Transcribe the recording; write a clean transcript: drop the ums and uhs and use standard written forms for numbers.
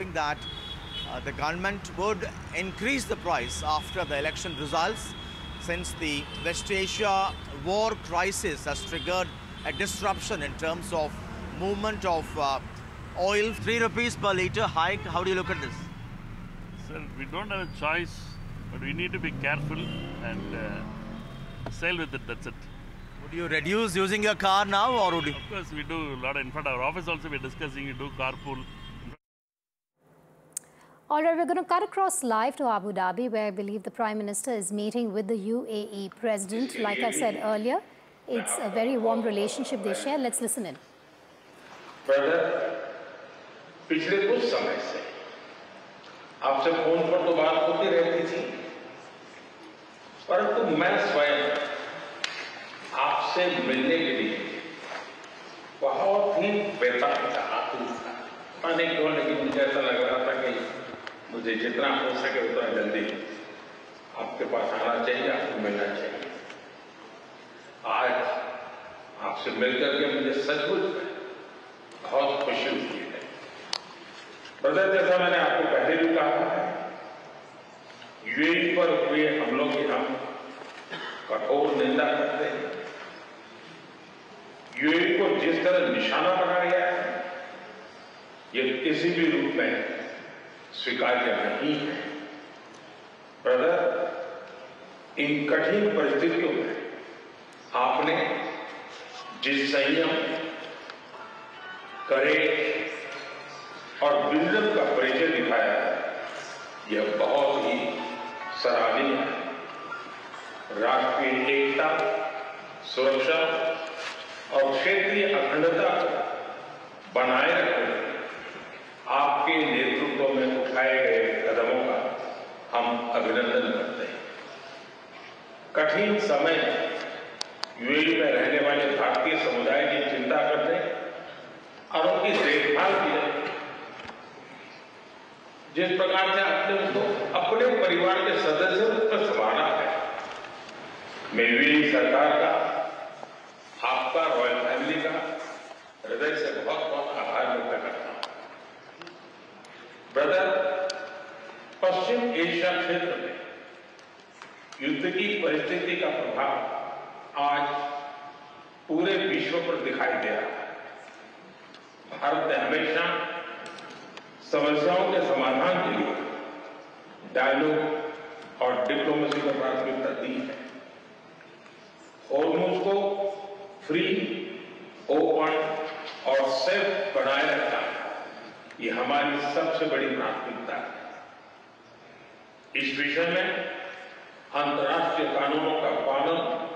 saying that the government would increase the price after the election results, since the West Asia war crisis has triggered a disruption in terms of movement of oil. 3 rupees per litre hike. How do you look at this? Sir, we don't have a choice, but we need to be careful and sail with it, that's it. Would you reduce using your car now, or would you? Of course, we do a lot in front of our office also, we're discussing, we do carpool. All right, we're going to cut across live to Abu Dhabi, where I believe the Prime Minister is meeting with the UAE President. Like I said earlier, it's a very warm relationship they share. Let's listen in. Brother, पिछले कुछ समय से आपसे phone पर तो बात होती रहती थी, परंतु मैं स्वयं आपसे मिलने के लिए बहुत ही बेताब था, आतुर था। पाने क्यों, लेकिन मुझे ऐसा लग रहा था कि मुझे जितना हो सके उतना जल्दी आपके पास आना चाहिए, आपको मिलना चाहिए। आज आपसे मिलकर के मुझे सचमुच बहुत खुशी हुई है। ब्रदर, जैसा मैंने आपको पहले भी कहा है, यूएई पर हुए हमलों की हम कठोर निंदा करते हैं। यूएई को जिस तरह निशाना बनाया गया है, ये किसी भी रूप में स्वीकार्य नहीं है। ब्रदर, इन कठिन परिस्थितियों में आपने जिस संयम, करेज और विजडम का परिचय दिखाया है, यह बहुत ही सराहनीय है। राष्ट्रीय एकता, सुरक्षा और क्षेत्रीय अखंडता को बनाए रखने आपके नेतृत्व में उठाए गए कदमों का हम अभिनंदन करते हैं। कठिन समय में यूएई में रहने वाले भारतीय समुदाय की चिंता करते और उनकी देखभाल की जाए। जिस प्रकार से आपने उनको अपने परिवार के सदस्यों पर संभाला है, मैं यूएई सरकार का, आपका, रॉयल फैमिली का हृदय से बहुत बहुत आभार व्यक्त करता हूं। ब्रदर, पश्चिम एशिया क्षेत्र में युद्ध की परिस्थिति का प्रभाव आज पूरे विश्व पर दिखाई दे रहा है। भारत ने हमेशा समस्याओं के समाधान के लिए डायलॉग और डिप्लोमेसी को प्राथमिकता दी है। हॉर्मुज़ को फ्री, ओपन और सेफ बनाए रखना, ये हमारी सबसे बड़ी प्राथमिकता है। इस विषय में अंतर्राष्ट्रीय कानूनों का पालन